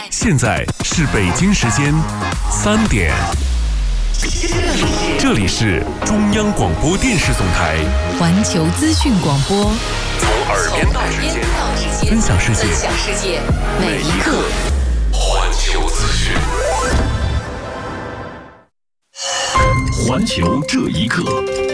现在是北京时间3点，这里是中央广播电视总台环球资讯广播， 从耳边到指尖，分享世界，每一刻环球资讯。环球这一刻，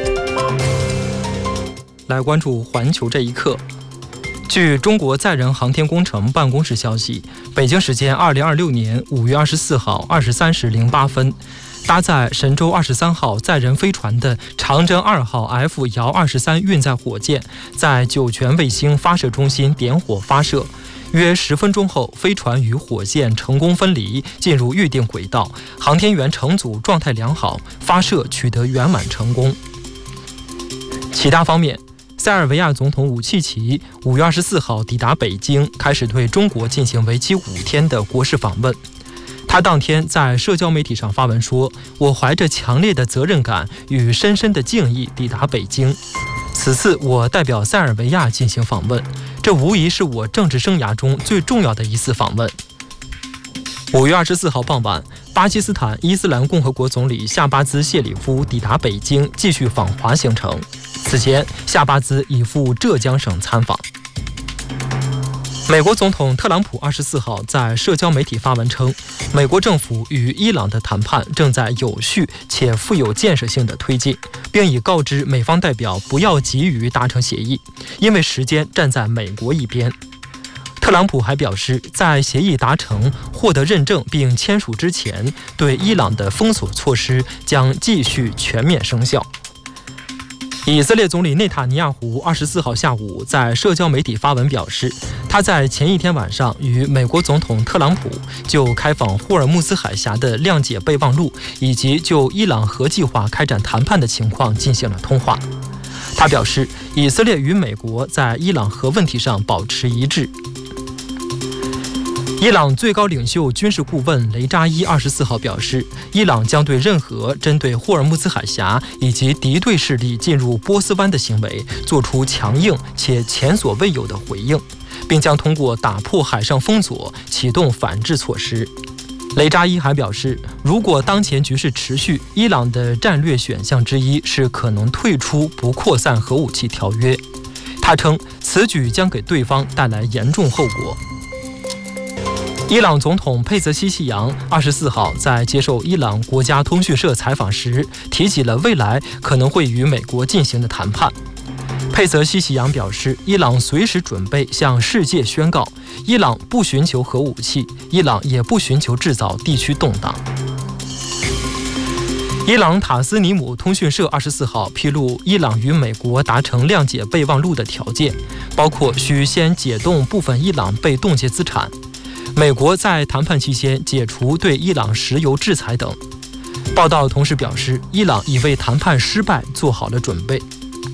来关注环球这一刻。据中国载人航天工程办公室消息，北京时间2026年5月24号23时08分，搭载神舟23号载人飞船的长征2号 F 遥23运载火箭在酒泉卫星发射中心点火发射。约10分钟后，飞船与火箭成功分离，进入预定轨道，航天员乘组状态良好，发射取得圆满成功。其他方面，塞尔维亚总统武契奇5月24号抵达北京，开始对中国进行为期5天的国事访问。他当天在社交媒体上发文说：“我怀着强烈的责任感与深深的敬意抵达北京。此次我代表塞尔维亚进行访问，这无疑是我政治生涯中最重要的一次访问。”5月24号傍晚，巴基斯坦伊斯兰共和国总理夏巴兹谢里夫抵达北京，继续访华行程。此前，夏巴兹已赴浙江省参访。美国总统特朗普24号在社交媒体发文称，美国政府与伊朗的谈判正在有序且富有建设性的推进，并已告知美方代表不要急于达成协议，因为时间站在美国一边。特朗普还表示，在协议达成、获得认证并签署之前，对伊朗的封锁措施将继续全面生效。以色列总理内塔尼亚胡24号下午在社交媒体发文表示，他在前一天晚上与美国总统特朗普就开放霍尔木兹海峡的谅解备忘录以及就伊朗核计划开展谈判的情况进行了通话。他表示，以色列与美国在伊朗核问题上保持一致。伊朗最高领袖军事顾问雷扎伊24号表示，伊朗将对任何针对霍尔木兹海峡以及敌对势力进入波斯湾的行为做出强硬且前所未有的回应，并将通过打破海上封锁启动反制措施。雷扎伊还表示，如果当前局势持续，伊朗的战略选项之一是可能退出不扩散核武器条约。他称，此举将给对方带来严重后果。伊朗总统佩泽西希扬24号在接受伊朗国家通讯社采访时，提起了未来可能会与美国进行的谈判。佩泽西希扬表示，伊朗随时准备向世界宣告，伊朗不寻求核武器，伊朗也不寻求制造地区动荡。伊朗塔斯尼姆通讯社24号披露，伊朗与美国达成谅解备忘录的条件，包括需先解冻部分伊朗被冻结资产，美国在谈判期间解除对伊朗石油制裁等。报道同时表示，伊朗已为谈判失败做好了准备。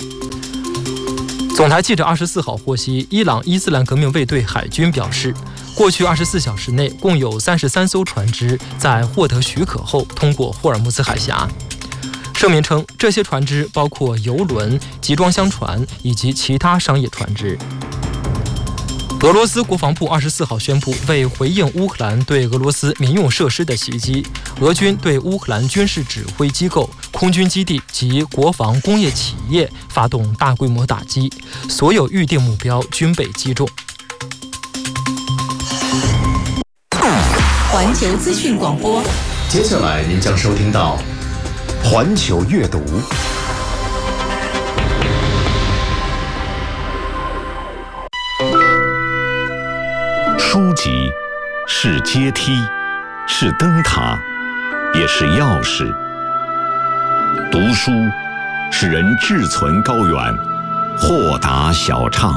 总台记者24号获悉，伊朗伊斯兰革命卫队海军表示，过去24小时内共有33艘船只在获得许可后通过霍尔木兹海峡。声明称，这些船只包括油轮、集装箱船以及其他商业船只。俄罗斯国防部24号宣布，为回应乌克兰对俄罗斯民用设施的袭击，俄军对乌克兰军事指挥机构、空军基地及国防工业企业发动大规模打击，所有预定目标均被击中。 环球资讯广播， 接下来您将收听到环球阅读。 书籍是阶梯，是灯塔，也是钥匙。读书使人志存高远，豁达小畅。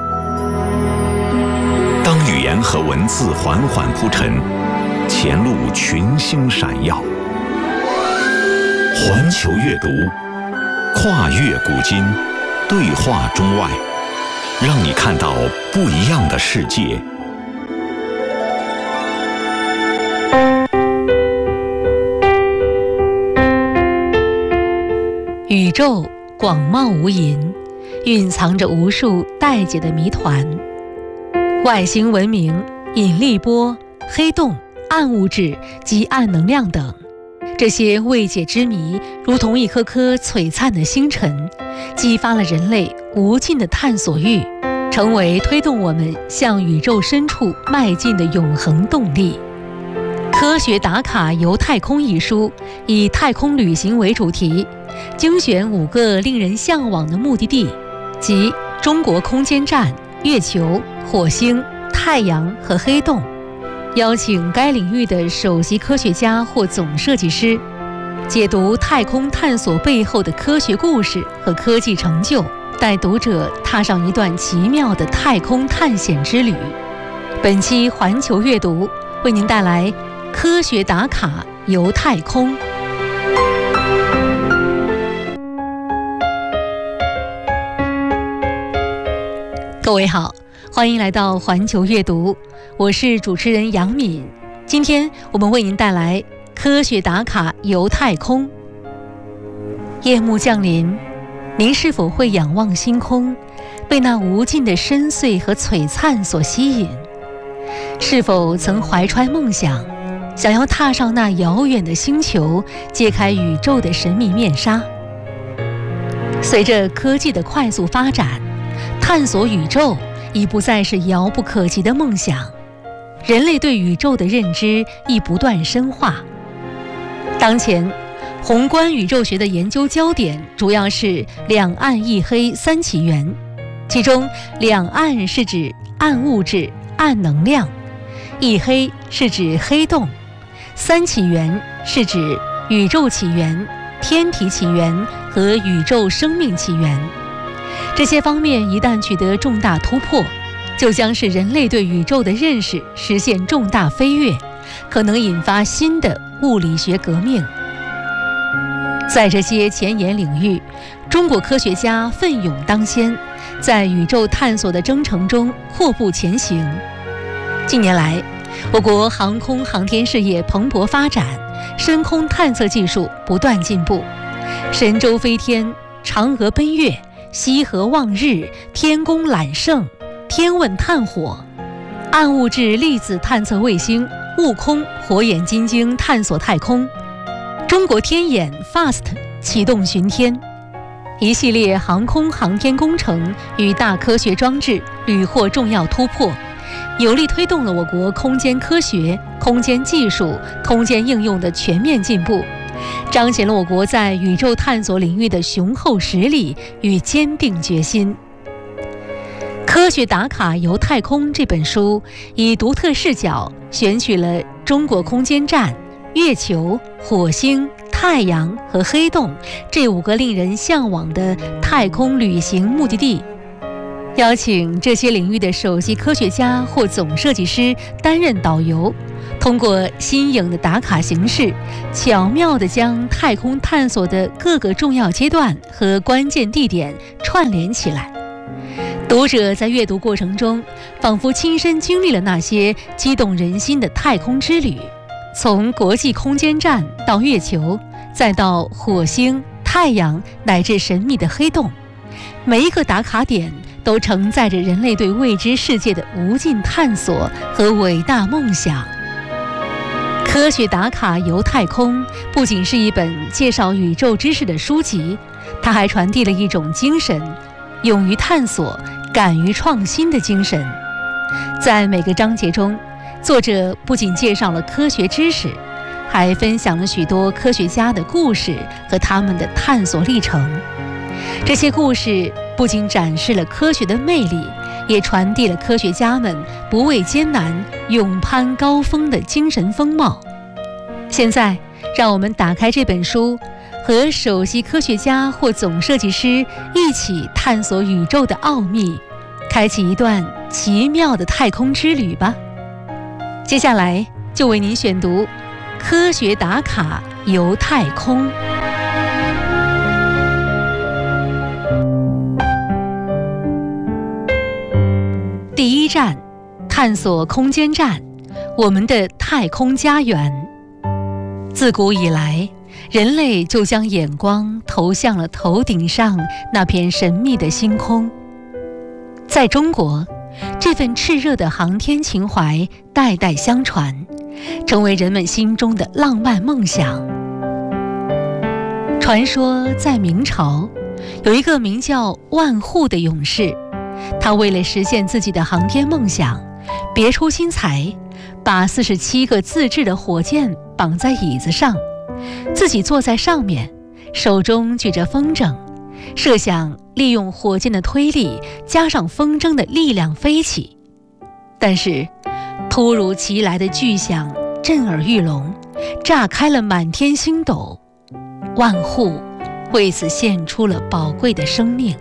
当语言和文字缓缓铺陈，前路群星闪耀。环球阅读，跨越古今，对话中外，让你看到不一样的世界。 宇宙广袤无垠，蕴藏着无数待解的谜团。外星文明、引力波、 黑洞、暗物质及暗能量等。这些未解之谜如同一颗颗璀璨的星辰，激发了人类无尽的探索欲，成为推动我们向宇宙深处迈进的永恒动力。科学打卡游太空一书以太空旅行为主题，精选5个令人向往的目的地，即中国空间站、月球、火星、太阳和黑洞，邀请该领域的首席科学家或总设计师，解读太空探索背后的科学故事和科技成就，带读者踏上一段奇妙的太空探险之旅。本期环球阅读为您带来科学打卡游太空。各位好，欢迎来到环球阅读，我是主持人杨敏。今天我们为您带来科学打卡游太空。夜幕降临，您是否会仰望星空，被那无尽的深邃和璀璨所吸引？是否曾怀揣梦想，想要踏上那遥远的星球，揭开宇宙的神秘面纱？随着科技的快速发展，探索宇宙已不再是遥不可及的梦想，人类对宇宙的认知亦不断深化。当前，宏观宇宙学的研究焦点主要是两暗一黑三起源，其中两暗是指暗物质、暗能量，一黑是指黑洞，三起源是指宇宙起源、天体起源和宇宙生命起源。这些方面一旦取得重大突破，就将使人类对宇宙的认识实现重大飞跃，可能引发新的物理学革命。在这些前沿领域，中国科学家奋勇当先，在宇宙探索的征程中阔步前行。近年来，我国航空航天事业蓬勃发展，深空探测技术不断进步，神舟飞天、嫦娥奔月、西河望日、天宫揽胜、天问探火、暗物质粒子探测卫星、悟空、火眼金睛探索太空，中国天眼 FAST 启动巡天，一系列航空航天工程与大科学装置屡获重要突破，有力推动了我国空间科学、空间技术、空间应用的全面进步，彰显了我国在宇宙探索领域的雄厚实力与坚定决心。科学打卡游太空这本书以独特视角选取了中国空间站、月球、火星、太阳和黑洞这5个令人向往的太空旅行目的地，邀请这些领域的首席科学家或总设计师担任导游，通过新颖的打卡形式，巧妙地将太空探索的各个重要阶段和关键地点串联起来。读者在阅读过程中，仿佛亲身经历了那些激动人心的太空之旅，从国际空间站到月球，再到火星、太阳，乃至神秘的黑洞，每一个打卡点都承载着人类对未知世界的无尽探索和伟大梦想。科学打卡游太空不仅是一本介绍宇宙知识的书籍，它还传递了一种精神，勇于探索、敢于创新的精神。在每个章节中，作者不仅介绍了科学知识，还分享了许多科学家的故事和他们的探索历程。这些故事不仅展示了科学的魅力，也传递了科学家们不畏艰难、勇攀高峰的精神风貌。现在，让我们打开这本书，和首席科学家或总设计师一起探索宇宙的奥秘，开启一段奇妙的太空之旅吧。接下来就为您选读《科学打卡游太空》。第一站，探索空间站，我们的太空家园。自古以来，人类就将眼光投向了头顶上那片神秘的星空。在中国， 这份炽热的航天情怀代代相传，成为人们心中的浪漫梦想。传说在明朝，有一个名叫万户的勇士，他为了实现自己的航天梦想，别出心裁，把47个自制的火箭绑在椅子上，自己坐在上面，手中举着风筝，设想利用火箭的推力加上风筝的力量飞起。但是突如其来的巨响震耳欲聋，炸开了满天星斗，万户为此献出了宝贵的生命。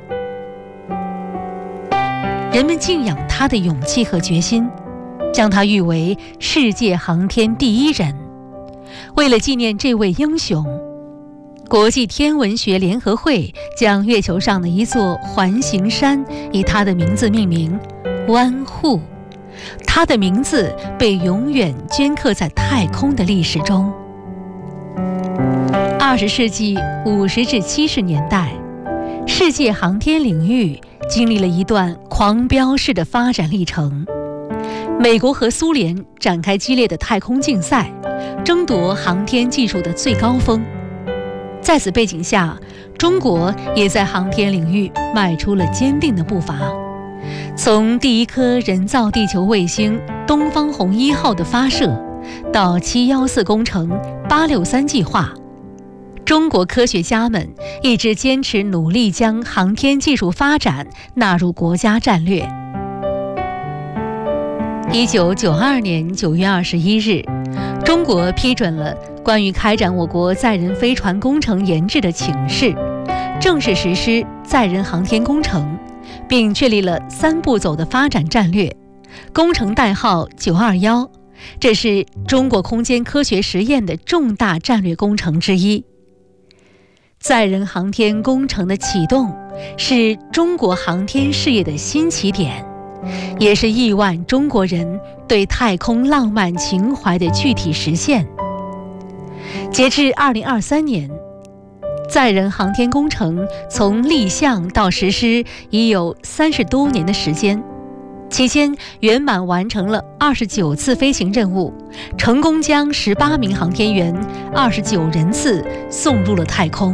人们敬仰他的勇气和决心，将他誉为世界航天第一人。为了纪念这位英雄，国际天文学联合会将月球上的一座环形山以他的名字命名——湾户。他的名字被永远镌刻在太空的历史中。20世纪50至70年代，世界航天领域经历了一段狂飙式的发展历程。美国和苏联展开激烈的太空竞赛，争夺航天技术的最高峰。在此背景下，中国也在航天领域迈出了坚定的步伐。从第一颗人造地球卫星东方红1号的发射，到714工程、863计划，中国科学家们一直坚持努力将航天技术发展纳入国家战略。1992年9月21日，中国批准了关于开展我国载人飞船工程研制的请示，正式实施载人航天工程，并确立了3步走的发展战略，工程代号921，这是中国空间科学实验的重大战略工程之一。载人航天工程的启动，是中国航天事业的新起点，也是亿万中国人对太空浪漫情怀的具体实现。截至2023年，载人航天工程从立项到实施已有30多年的时间，期间圆满完成了29次飞行任务，成功将18名航天员、29人次送入了太空。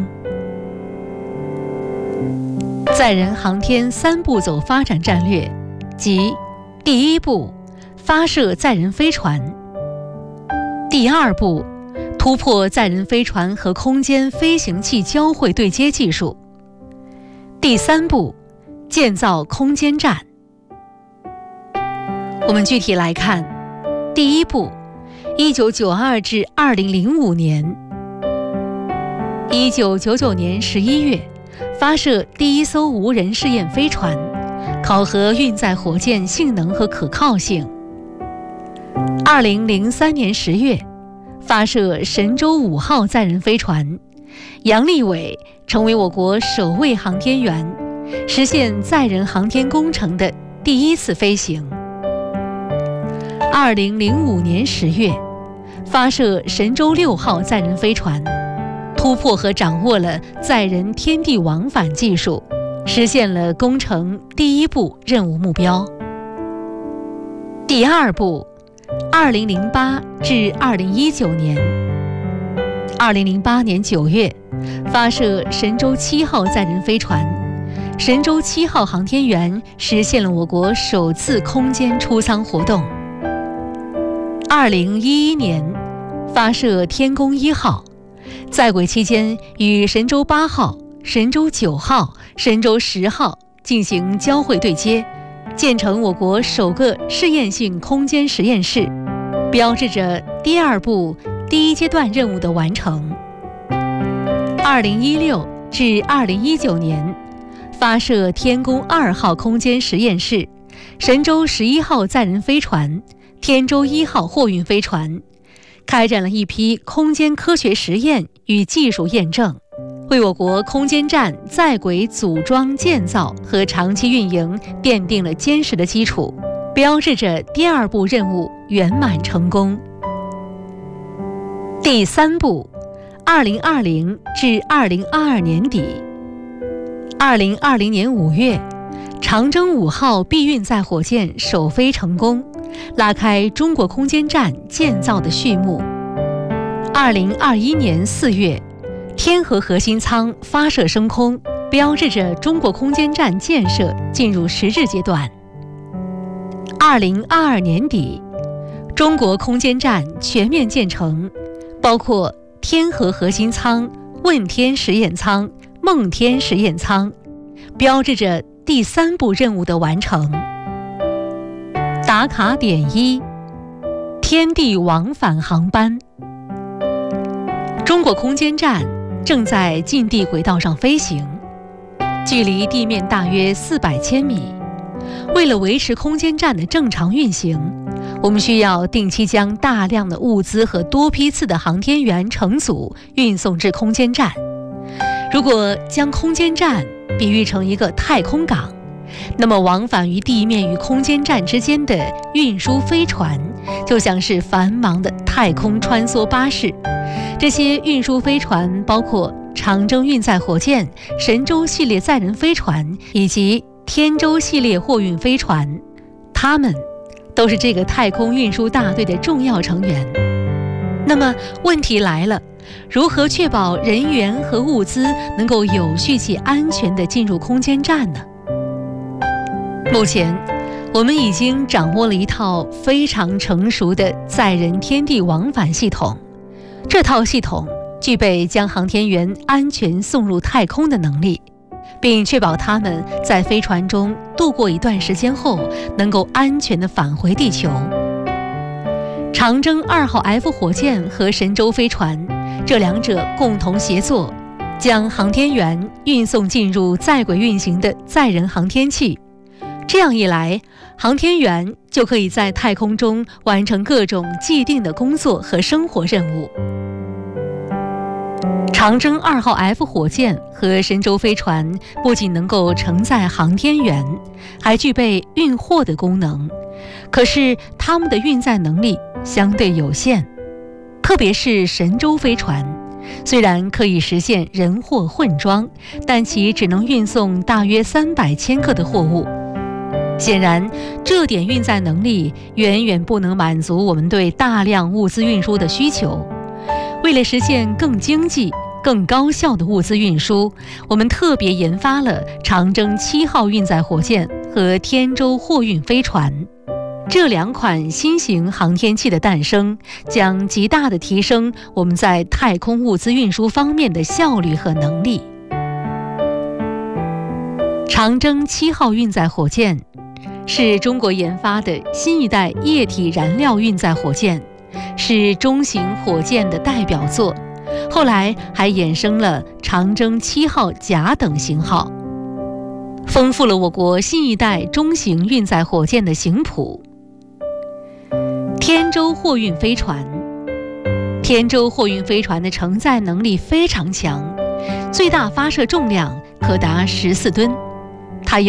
载人航天3步走发展战略，即第1步，发射载人飞船；第2步，突破载人飞船和空间飞行器交会对接技术；第3步，建造空间站。我们具体来看，第1步，1992至2005年，1999年11月，发射第1艘无人试验飞船，考核运载火箭性能和可靠性。2003年10月，发射神舟5号载人飞船，杨利伟成为我国首位航天员，实现载人航天工程的第1次飞行。2005年10月，发射神舟6号载人飞船，突破和掌握了载人天地往返技术，实现了工程第1步任务目标。第2步，2008至2019年，2008年9月，发射神舟7号载人飞船，神舟7号航天员实现了我国首次空间出舱活动。2011年，发射天宫1号，在轨期间与神舟8号、神舟9号、神舟10号进行交会对接，建成我国首个试验性空间实验室，标志着第2步第1阶段任务的完成。2016至2019年，发射天宫2号空间实验室、神舟11号载人飞船、天舟1号货运飞船，开展了一批空间科学实验与技术验证，为我国空间站在轨组装建造和长期运营奠定了坚实的基础，标志着第2步任务圆满成功。第3步，2020至2022年底，2020年5月， 长征5号 B 运载火箭首飞成功，拉开中国空间站建造的序幕。2021年4月，天河核心舱发射升空，标志着中国空间站建设进入实质阶段。2022年底，中国空间站全面建成，包括天河核心舱、问天实验舱、梦天实验舱，标志着第3步任务的完成。打卡点1：天地往返航班。中国空间站正在近地轨道上飞行，距离地面大约400千米。为了维持空间站的正常运行，我们需要定期将大量的物资和多批次的航天员乘组运送至空间站。如果将空间站比喻成一个太空港，那么往返于地面与空间站之间的运输飞船就像是繁忙的太空穿梭巴士。这些运输飞船包括长征运载火箭、神舟系列载人飞船以及天舟系列货运飞船，它们都是这个太空运输大队的重要成员。那么问题来了，如何确保人员和物资能够有序且安全地进入空间站呢？目前，我们已经掌握了一套非常成熟的载人天地往返系统。这套系统具备将航天员安全送入太空的能力，并确保他们在飞船中度过一段时间后能够安全地返回地球。长征2号 F 火箭和神舟飞船这两者共同协作，将航天员运送进入在轨运行的载人航天器。这样一来，航天员就可以在太空中完成各种既定的工作和生活任务。长征2号 F 火箭和神舟飞船不仅能够承载航天员，还具备运货的功能。可是它们的运载能力相对有限，特别是神舟飞船，虽然可以实现人货混装，但其只能运送大约300千克的货物。显然，这点运载能力远远不能满足我们对大量物资运输的需求。为了实现更经济、更高效的物资运输，我们特别研发了长征7号运载火箭和天舟货运飞船。这2款新型航天器的诞生，将极大地提升我们在太空物资运输方面的效率和能力。长征7号运载火箭是中国研发的新一代液体燃料运载火箭，是中型火箭的代表作，后来还衍生了长征7号甲等型号，丰富了我国新一代中型运载火箭的型谱。天舟货运飞船，天舟货运飞船的承载能力非常强，最大发射重量可达14吨。